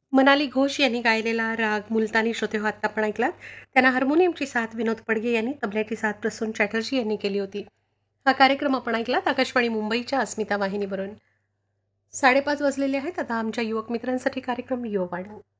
मनाली घोष यांनी गायलेला राग मुलतानी श्रोते हो आत्ता आपण ऐकलात. त्यांना हार्मोनियमची साथ विनोद पडगे यांनी, तबल्याची साथ प्रसून चॅटर्जी यांनी केली होती. हा कार्यक्रम आपण ऐकलात आकाशवाणी मुंबईच्या अस्मिता वाहिनीवरून. 5:30 वाजलेले आहेत. आता आमच्या युवक मित्रांसाठी कार्यक्रम युववाणी.